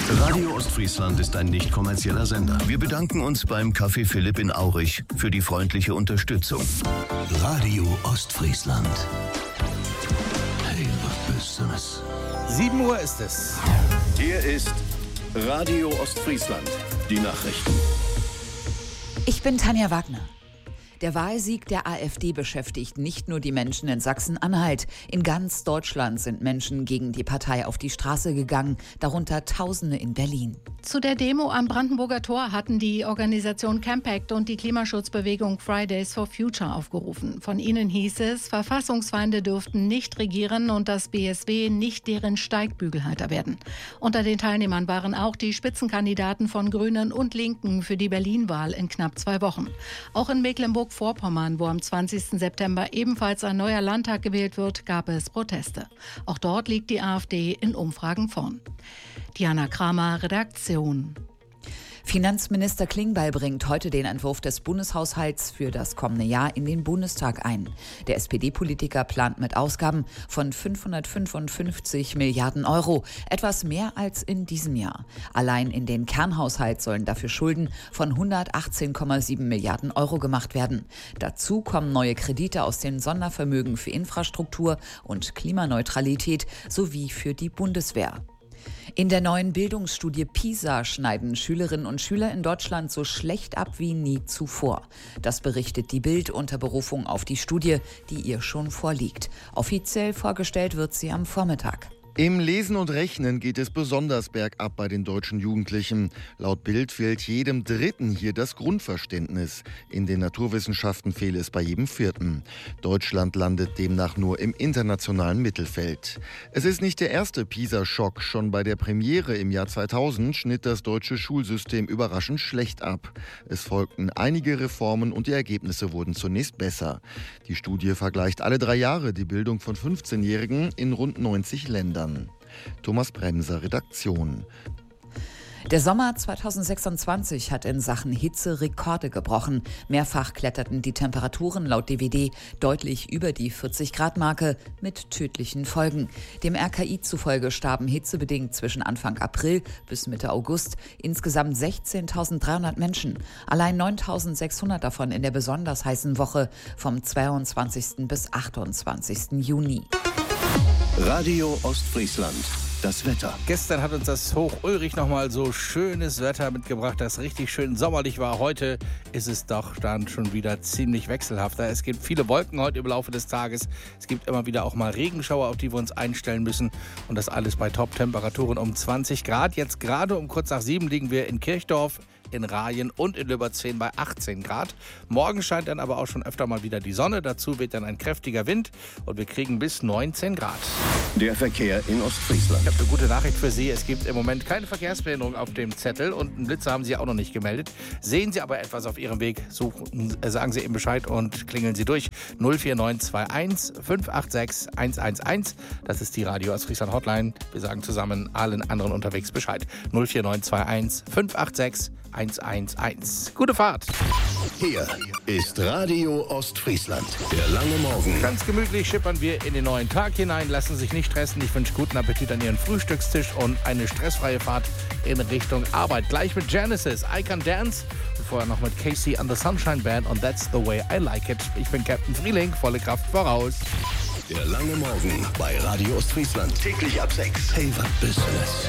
Radio Ostfriesland ist ein nicht kommerzieller Sender. Wir bedanken uns beim Café Philipp in Aurich für die freundliche Unterstützung. Radio Ostfriesland. Hey, was bist du das? 7 Uhr ist es. Hier ist Radio Ostfriesland. Die Nachrichten. Ich bin Tanja Wagner. Der Wahlsieg der AfD beschäftigt nicht nur die Menschen in Sachsen-Anhalt. In ganz Deutschland sind Menschen gegen die Partei auf die Straße gegangen, darunter Tausende in Berlin. Zu der Demo am Brandenburger Tor hatten die Organisation Campact und die Klimaschutzbewegung Fridays for Future aufgerufen. Von ihnen hieß es, Verfassungsfeinde dürften nicht regieren und das BSW nicht deren Steigbügelhalter werden. Unter den Teilnehmern waren auch die Spitzenkandidaten von Grünen und Linken für die Berlin-Wahl in knapp 2 Wochen. Auch in Mecklenburg-Vorpommern, wo am 20. September ebenfalls ein neuer Landtag gewählt wird, gab es Proteste. Auch dort liegt die AfD in Umfragen vorn. Diana Kramer, Redaktion. Finanzminister Klingbeil bringt heute den Entwurf des Bundeshaushalts für das kommende Jahr in den Bundestag ein. Der SPD-Politiker plant mit Ausgaben von 555 Milliarden Euro, etwas mehr als in diesem Jahr. Allein in den Kernhaushalt sollen dafür Schulden von 118,7 Milliarden Euro gemacht werden. Dazu kommen neue Kredite aus den Sondervermögen für Infrastruktur und Klimaneutralität sowie für die Bundeswehr. In der neuen Bildungsstudie PISA schneiden Schülerinnen und Schüler in Deutschland so schlecht ab wie nie zuvor. Das berichtet die Bild unter Berufung auf die Studie, die ihr schon vorliegt. Offiziell vorgestellt wird sie am Vormittag. Im Lesen und Rechnen geht es besonders bergab bei den deutschen Jugendlichen. Laut Bild fehlt jedem Dritten hier das Grundverständnis. In den Naturwissenschaften fehle es bei jedem Vierten. Deutschland landet demnach nur im internationalen Mittelfeld. Es ist nicht der erste PISA-Schock. Schon bei der Premiere im Jahr 2000 schnitt das deutsche Schulsystem überraschend schlecht ab. Es folgten einige Reformen und die Ergebnisse wurden zunächst besser. Die Studie vergleicht alle 3 Jahre die Bildung von 15-Jährigen in rund 90 Ländern. Thomas Bremser, Redaktion. Der Sommer 2026 hat in Sachen Hitze Rekorde gebrochen. Mehrfach kletterten die Temperaturen laut DWD deutlich über die 40-Grad-Marke mit tödlichen Folgen. Dem RKI zufolge starben hitzebedingt zwischen Anfang April bis Mitte August insgesamt 16.300 Menschen. Allein 9.600 davon in der besonders heißen Woche vom 22. bis 28. Juni. Radio Ostfriesland. Das Wetter. Gestern hat uns das Hoch Ulrich nochmal so schönes Wetter mitgebracht, das richtig schön sommerlich war. Heute ist es doch dann schon wieder ziemlich wechselhafter. Es gibt viele Wolken heute im Laufe des Tages. Es gibt immer wieder auch mal Regenschauer, auf die wir uns einstellen müssen. Und das alles bei Top-Temperaturen um 20 Grad. Jetzt gerade um kurz nach 7 liegen wir in Kirchdorf, in Rayen und in Lübberzehn bei 18 Grad. Morgen scheint dann aber auch schon öfter mal wieder die Sonne. Dazu weht dann ein kräftiger Wind und wir kriegen bis 19 Grad. Der Verkehr in Ostfriesland. Ich habe eine gute Nachricht für Sie. Es gibt im Moment keine Verkehrsbehinderung auf dem Zettel und einen Blitzer haben Sie auch noch nicht gemeldet. Sehen Sie aber etwas auf Ihrem Weg, sagen Sie eben Bescheid und klingeln Sie durch. 04921 586 111. Das ist die Radio Ostfriesland Hotline. Wir sagen zusammen allen anderen unterwegs Bescheid. 04921 586 111. Gute Fahrt. Hier ist Radio Ostfriesland. Der lange Morgen. Ganz gemütlich schippern wir in den neuen Tag hinein. Lassen sich nicht stressen. Ich wünsche guten Appetit an Ihren Frühstückstisch und eine stressfreie Fahrt in Richtung Arbeit. Gleich mit Genesis, I Can Dance. Und vorher noch mit Casey and the Sunshine Band und That's the Way I Like It. Ich bin Captain Frieling, volle Kraft voraus. Der lange Morgen bei Radio Ostfriesland. Täglich ab 6. Hey, was bist du das?